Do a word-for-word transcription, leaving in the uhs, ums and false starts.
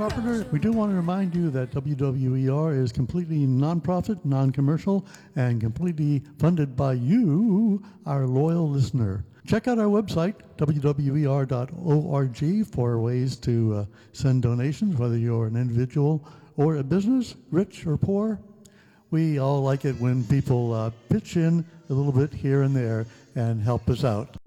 Carpenter. We do want to remind you that W W E R is completely non-profit, non-commercial, and completely funded by you, our loyal listener. Check out our website, w w e r dot org, for ways to uh, send donations, whether you're an individual or a business, rich or poor. We all like it when people uh, pitch in a little bit here and there and help us out.